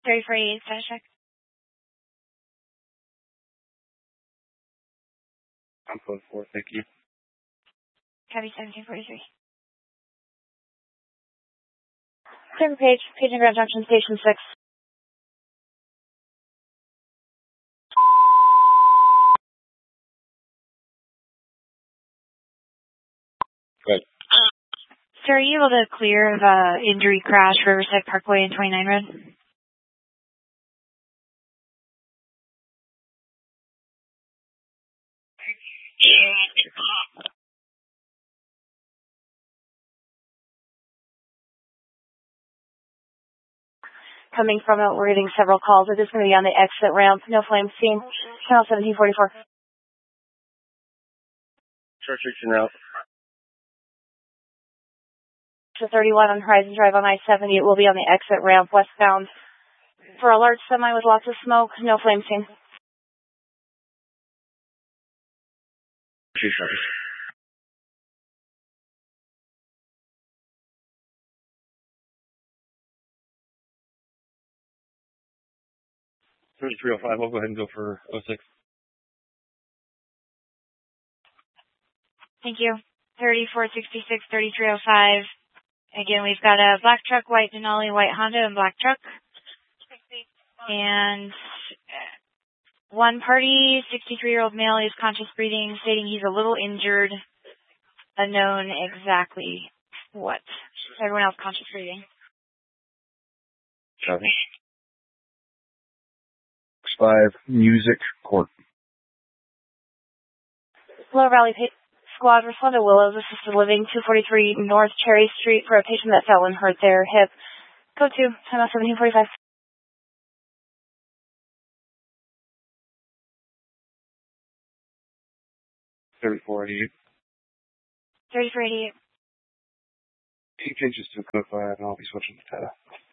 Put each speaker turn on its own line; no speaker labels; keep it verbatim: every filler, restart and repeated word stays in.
thirty-four eighty-eight, status check.
I'm code four, thank you.
Copy seventeen forty-three.
Second page, Page and Grand Junction, Station six.
Good.
Sir, are you able to clear the injury crash, Riverside Parkway and twenty-nine Road?
Coming from it, we're getting several calls. We're just going to be on the exit ramp. No flame seen. Channel seventeen forty-four.
Church reaching out.
To thirty-one on Horizon Drive on I seventy. It will be on the exit ramp westbound. For a large semi with lots of smoke, no flame seen.
Two seconds. thirty-three oh five, we'll go ahead and go for oh six.
Thank you. thirty-four sixty-six, thirty-three oh five. Again, we've got a black truck, white Denali, white Honda, and black truck. And one party, sixty-three-year-old male, is conscious breathing, stating he's a little injured. Unknown exactly what. Everyone else conscious breathing.
Copy. five, Music Court.
Lower Valley pa- Squad, respond to Willows, assisted living, two forty-three North Cherry Street for a patient that fell and hurt their hip. Code two, time out seventeen forty-five.
thirty-four eighty-eight.
thirty-four eighty-eight.
He changes to code five, and I'll be switching to Tata.